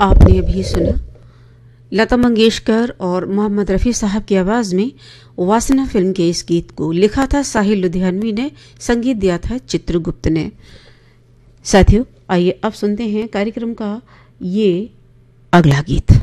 आपने अभी सुना लता मंगेशकर और मोहम्मद रफ़ी साहब की आवाज़ में वासना फिल्म के इस गीत को लिखा था साहिल लुधियानवी ने, संगीत दिया था चित्रगुप्त ने। साथियों, आइए अब सुनते हैं कार्यक्रम का ये अगला गीत।